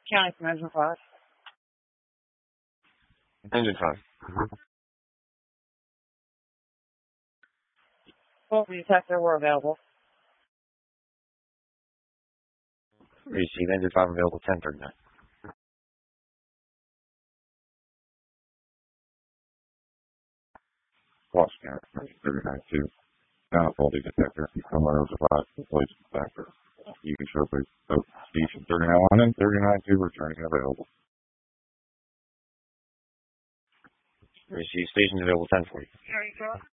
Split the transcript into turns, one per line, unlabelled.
County from Engine 5.
Engine 5.
Both detector were available.
Receive Engine 5 available 10:39.
Lost count, 39-2. Now faulty detector. Someone else advised the police detector. You can show please. So, station 39-1 and 39-2 returning available.
Receive station available 10:40.
Carry